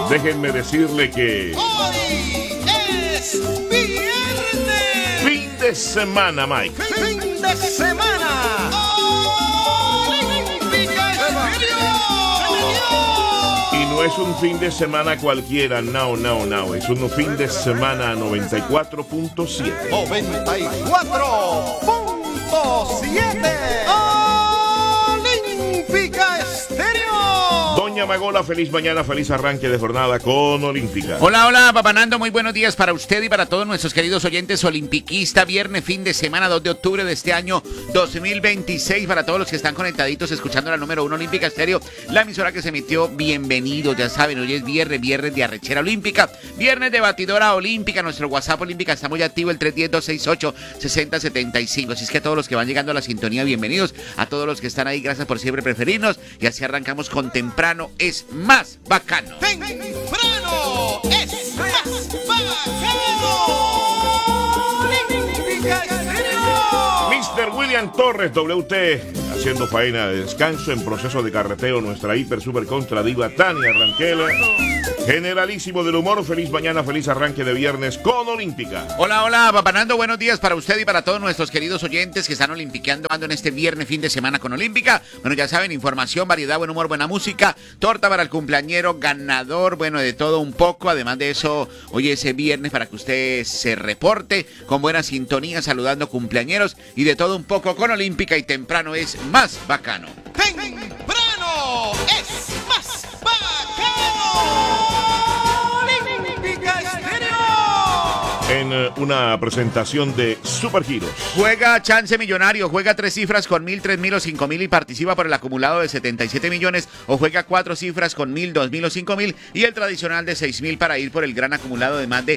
Déjenme decirle que Hoy es viernes. fin de semana, Mike. Fin de semana. Olímpica Y no es un fin de semana cualquiera, no. Es un fin de semana 94.7. 94.7. Olímpica Estéreo. Doña Magola, feliz mañana, feliz arranque de jornada con Olímpica. Hola, Papá Nando, muy buenos días para usted y para todos nuestros queridos oyentes olimpiquistas. Viernes, fin de semana, 2 de octubre de este año 2026. Para todos los que están conectaditos escuchando la número 1 Olímpica Estéreo, la emisora que se emitió, bienvenidos. Ya saben, hoy es viernes de arrechera olímpica, viernes de batidora olímpica. Nuestro WhatsApp olímpica está muy activo, el 310-268-6075. Así es que a todos los que van llegando a la sintonía, bienvenidos. A todos los que están ahí, gracias por siempre preferirnos. Y así arrancamos con Temprano es más bacano. Temprano es más bacano. Olímpica Estéreo. Mr. William Torres, WT, haciendo faena de descanso en proceso de carreteo. Nuestra hiper super contra diva Tania Ranquela. Generalísimo del humor, feliz mañana, feliz arranque de viernes con Olímpica. Hola, Papá Nando, buenos días para usted y para todos nuestros queridos oyentes que están olimpiqueando en este viernes, fin de semana con Olímpica. Bueno, ya saben, información, variedad, buen humor, buena música, torta para el cumpleañero, ganador, bueno, de todo un poco. Además de eso, hoy es viernes para que usted se reporte con buena sintonía, saludando cumpleañeros y de todo un poco con Olímpica. Y temprano es más bacano. Temprano es más bacano. Olímpica Estéreo. En una presentación de Supergiros. Juega Chance Millonario, juega 3 cifras con 1.000, 3.000 o 5.000 y participa por el acumulado de 77 millones, o juega 4 cifras con 1.000, 2.000 o 5.000 y el tradicional de 6.000 para ir por el gran acumulado de más de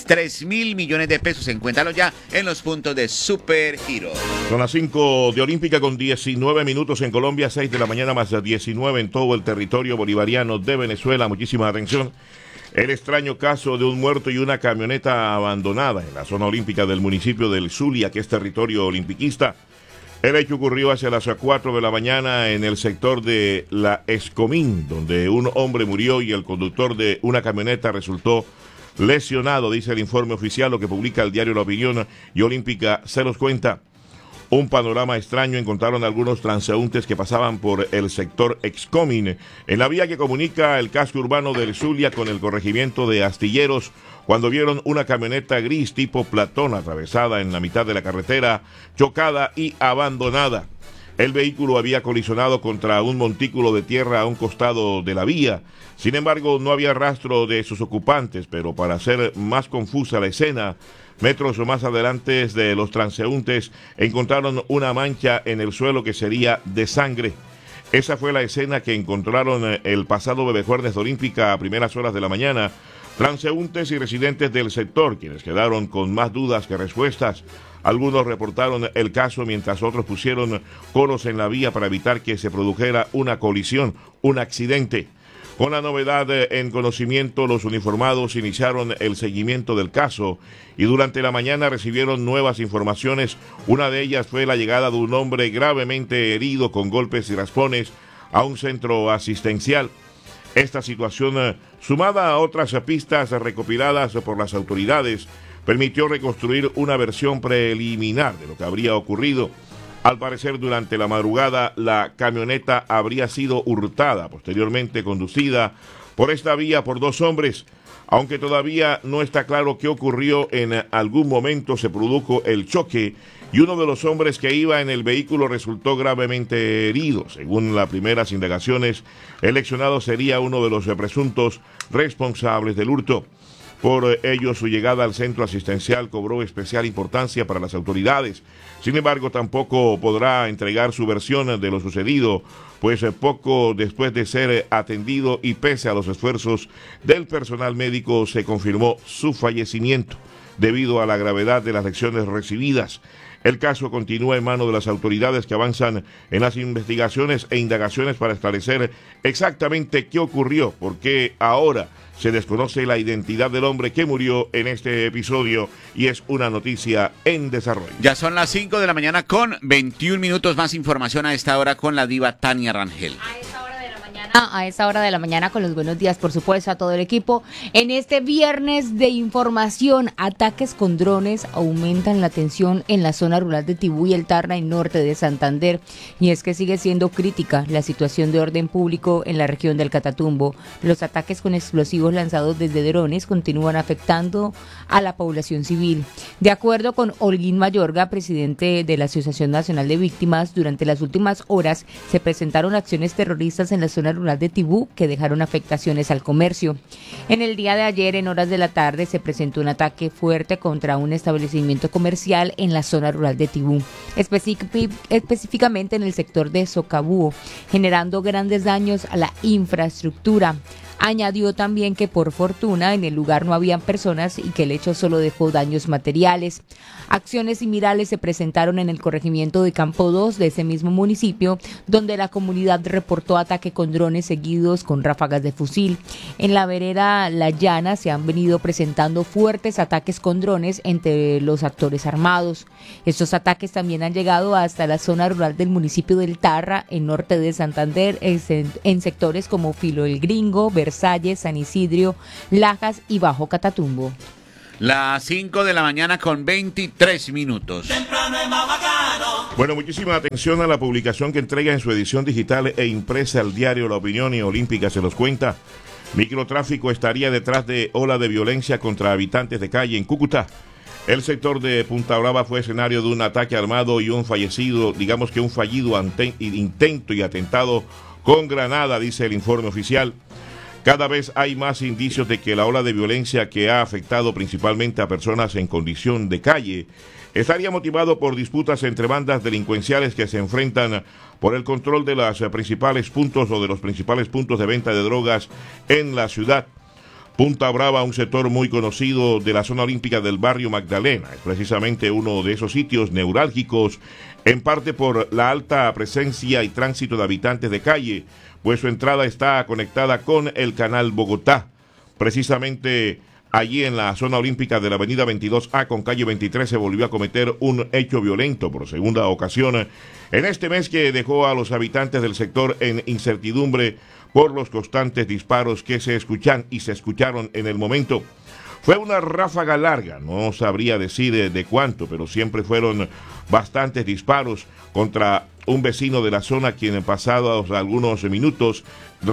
3.000 millones de pesos. Encuéntralo ya en los puntos de Supergiros. Son las 5 de Olímpica con 19 minutos en Colombia, 6 de la mañana más de 19 en todo el territorio bolivariano de Venezuela. Muchísima atención. El extraño caso de un muerto y una camioneta abandonada en la zona olímpica del municipio del Zulia, que es territorio olimpiquista. El hecho ocurrió hacia las 4 de la mañana en el sector de La Escomín, donde un hombre murió y el conductor de una camioneta resultó lesionado, dice el informe oficial, lo que publica el diario La Opinión, y Olímpica se los cuenta. Un panorama extraño encontraron algunos transeúntes que pasaban por el sector Excomín, en la vía que comunica el casco urbano del Zulia con el corregimiento de Astilleros, cuando vieron una camioneta gris tipo Platón atravesada en la mitad de la carretera, chocada y abandonada. El vehículo había colisionado contra un montículo de tierra a un costado de la vía. Sin embargo, no había rastro de sus ocupantes, pero para hacer más confusa la escena, metros o más adelante de los transeúntes encontraron una mancha en el suelo que sería de sangre. Esa fue la escena que encontraron el pasado Bebejuernes de Olímpica a primeras horas de la mañana. Transeúntes y residentes del sector, quienes quedaron con más dudas que respuestas. Algunos reportaron el caso mientras otros pusieron conos en la vía para evitar que se produjera una colisión, un accidente. Con la novedad en conocimiento, los uniformados iniciaron el seguimiento del caso y durante la mañana recibieron nuevas informaciones. Una de ellas fue la llegada de un hombre gravemente herido con golpes y raspones a un centro asistencial. Esta situación, sumada a otras pistas recopiladas por las autoridades, permitió reconstruir una versión preliminar de lo que habría ocurrido. Al parecer, durante la madrugada, la camioneta habría sido hurtada, posteriormente conducida por esta vía por 2 hombres. Aunque todavía no está claro qué ocurrió, en algún momento se produjo el choque y uno de los hombres que iba en el vehículo resultó gravemente herido. Según las primeras indagaciones, el lesionado sería uno de los presuntos responsables del hurto. Por ello, su llegada al centro asistencial cobró especial importancia para las autoridades. Sin embargo, tampoco podrá entregar su versión de lo sucedido, pues poco después de ser atendido y pese a los esfuerzos del personal médico, se confirmó su fallecimiento debido a la gravedad de las lesiones recibidas. El caso continúa en manos de las autoridades, que avanzan en las investigaciones e indagaciones para esclarecer exactamente qué ocurrió, porque ahora se desconoce la identidad del hombre que murió en este episodio y es una noticia en desarrollo. Ya son las 5 de la mañana con 21 minutos. Más información a esta hora con la diva Tania Rangel. A esta hora de la mañana A esta hora de la mañana con los buenos días, por supuesto, a todo el equipo. En este viernes de información, ataques con drones aumentan la tensión en la zona rural de Tibú y el Tarra, en norte de Santander. Y es que sigue siendo crítica la situación de orden público en la región del Catatumbo. Los ataques con explosivos lanzados desde drones continúan afectando a la población civil. De acuerdo con Holguín Mayorga, presidente de la Asociación Nacional de Víctimas, durante las últimas horas se presentaron acciones terroristas en la zona rural de Tibú que dejaron afectaciones al comercio. En el día de ayer, en horas de la tarde, se presentó un ataque fuerte contra un establecimiento comercial en la zona rural de Tibú, específicamente en el sector de Socabúo, generando grandes daños a la infraestructura. Añadió también que por fortuna en el lugar no habían personas y que el hecho solo dejó daños materiales. Acciones similares se presentaron en el corregimiento de Campo 2 de ese mismo municipio, donde la comunidad reportó ataque con drones seguidos con ráfagas de fusil. En la vereda La Llana se han venido presentando fuertes ataques con drones entre los actores armados. Estos ataques también han llegado hasta la zona rural del municipio del Tarra, en norte de Santander, en sectores como Filo el Gringo, Versalles, San Isidro, Lajas y Bajo Catatumbo. Las 5 de la mañana con 23 minutos. Bueno, muchísima atención a la publicación que entrega en su edición digital e impresa el diario La Opinión y Olímpica se los cuenta. Microtráfico estaría detrás de ola de violencia contra habitantes de calle en Cúcuta. El sector de Punta Brava fue escenario de un ataque armado y un fallecido, digamos que un fallido intento y atentado con granada, dice el informe oficial. Cada vez hay más indicios de que la ola de violencia que ha afectado principalmente a personas en condición de calle estaría motivado por disputas entre bandas delincuenciales que se enfrentan por el control de los principales puntos o de los principales puntos de venta de drogas en la ciudad. Punta Brava, un sector muy conocido de la zona olímpica del barrio Magdalena, es precisamente uno de esos sitios neurálgicos, en parte por la alta presencia y tránsito de habitantes de calle, pues su entrada está conectada con el canal Bogotá. Precisamente allí en la zona olímpica de la avenida 22A con calle 23 se volvió a cometer un hecho violento por segunda ocasión en este mes, que dejó a los habitantes del sector en incertidumbre por los constantes disparos que se escucharon en el momento. Fue una ráfaga larga, no sabría decir de cuánto, pero siempre fueron bastantes disparos contra un vecino de la zona, quien pasados algunos minutos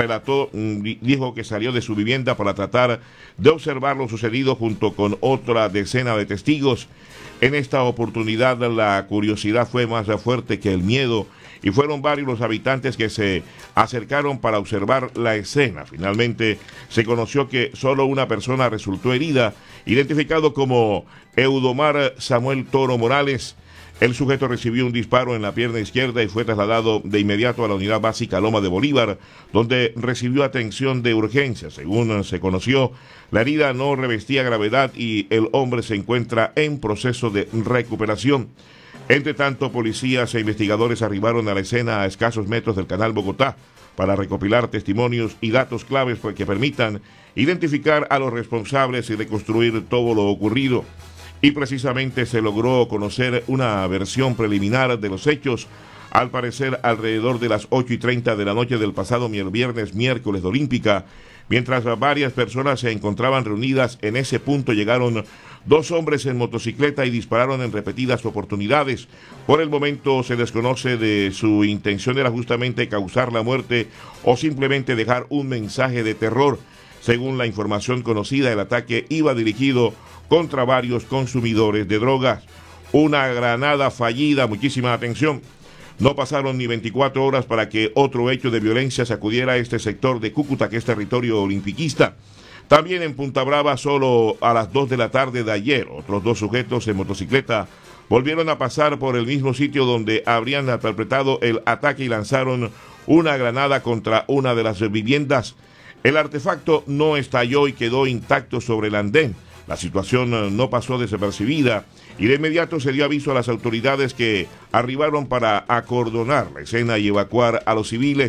dijo que salió de su vivienda para tratar de observar lo sucedido junto con otra decena de testigos. En esta oportunidad la curiosidad fue más fuerte que el miedo y fueron varios los habitantes que se acercaron para observar la escena. Finalmente se conoció que solo una persona resultó herida, identificado como Eudomar Samuel Toro Morales. El sujeto recibió un disparo en la pierna izquierda y fue trasladado de inmediato a la unidad básica Loma de Bolívar, donde recibió atención de urgencia. Según se conoció, la herida no revestía gravedad y el hombre se encuentra en proceso de recuperación. Entre tanto, policías e investigadores arribaron a la escena a escasos metros del canal Bogotá para recopilar testimonios y datos claves que permitan identificar a los responsables y reconstruir todo lo ocurrido. Y precisamente se logró conocer una versión preliminar de los hechos, al parecer alrededor de las 8:30 de la noche del pasado miércoles de Olímpica. Mientras varias personas se encontraban reunidas en ese punto, llegaron dos hombres en motocicleta y dispararon en repetidas oportunidades. Por el momento se desconoce de su intención era justamente causar la muerte o simplemente dejar un mensaje de terror. Según la información conocida, el ataque iba dirigido contra varios consumidores de drogas. Una granada fallida, muchísima atención. No pasaron ni 24 horas para que otro hecho de violencia sacudiera este sector de Cúcuta, que es territorio olimpiquista. También en Punta Brava, solo a las 2 de la tarde de ayer, otros dos sujetos en motocicleta volvieron a pasar por el mismo sitio donde habrían perpetrado el ataque y lanzaron una granada contra una de las viviendas. El artefacto no estalló y quedó intacto sobre el andén. La situación no pasó desapercibida y de inmediato se dio aviso a las autoridades, que arribaron para acordonar la escena y evacuar a los civiles.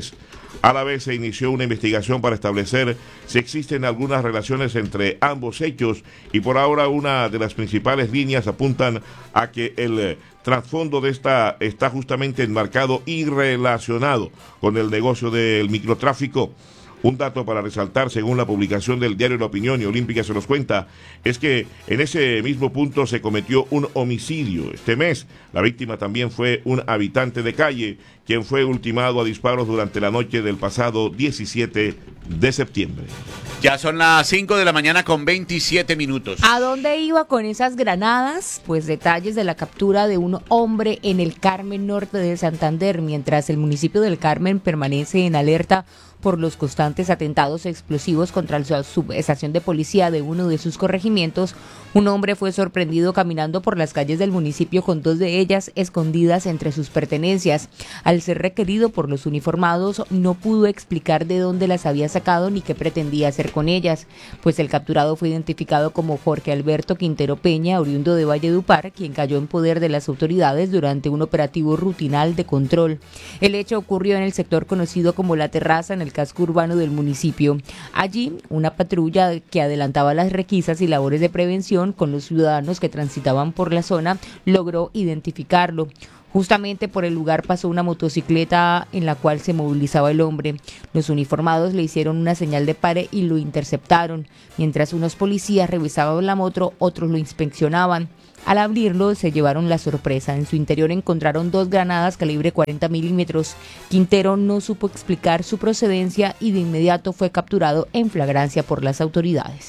A la vez se inició una investigación para establecer si existen algunas relaciones entre ambos hechos y por ahora una de las principales líneas apuntan a que el trasfondo de esta está justamente enmarcado y relacionado con el negocio del microtráfico. Un dato para resaltar, según la publicación del diario La Opinión y Olímpica se los cuenta, es que en ese mismo punto se cometió un homicidio. Este mes, la víctima también fue un habitante de calle, quien fue ultimado a disparos durante la noche del pasado 17 de septiembre. Ya son las 5 de la mañana con 27 minutos. ¿A dónde iba con esas granadas? Pues detalles de la captura de un hombre en el Carmen Norte de Santander, mientras el municipio del Carmen permanece en alerta por los constantes atentados explosivos contra la subestación de policía de uno de sus corregimientos. Un hombre fue sorprendido caminando por las calles del municipio con dos de ellas escondidas entre sus pertenencias. Al ser requerido por los uniformados, no pudo explicar de dónde las había sacado ni qué pretendía hacer con ellas, pues el capturado fue identificado como Jorge Alberto Quintero Peña, oriundo de Valledupar, quien cayó en poder de las autoridades durante un operativo rutinal de control. El hecho ocurrió en el sector conocido como La Terraza, en el casco urbano del municipio. Allí, una patrulla que adelantaba las requisas y labores de prevención con los ciudadanos que transitaban por la zona logró identificarlo. Justamente por el lugar pasó una motocicleta en la cual se movilizaba el hombre. Los uniformados le hicieron una señal de pare y lo interceptaron. Mientras unos policías revisaban la moto, otros lo inspeccionaban. Al abrirlo se llevaron la sorpresa. En su interior encontraron 2 granadas calibre 40 milímetros. Quintero no supo explicar su procedencia y de inmediato fue capturado en flagrancia por las autoridades.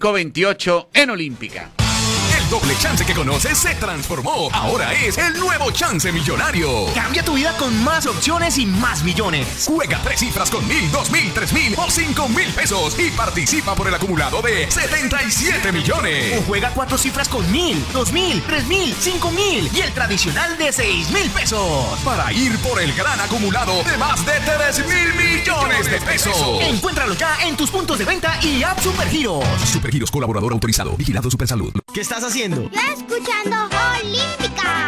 5:28 en Olímpica. El doble chance que conoces se transformó. Ahora es el nuevo chance millonario. Cambia tu vida con más opciones y más millones. Juega 3 cifras con 1,000, 2,000, 3,000 o 5,000 pesos y participa por el acumulado de 77 millones. O juega 4 cifras con 1,000, 2,000, 3,000, 5,000 y el tradicional de 6,000 pesos. Para ir por el gran acumulado de más de 3,000 millones de pesos. Encuéntralo ya en tus puntos de venta y app Supergiros. Supergiros, colaborador autorizado. Vigilado Supersalud. ¿Qué estás haciendo? Yo escuchando Olímpica.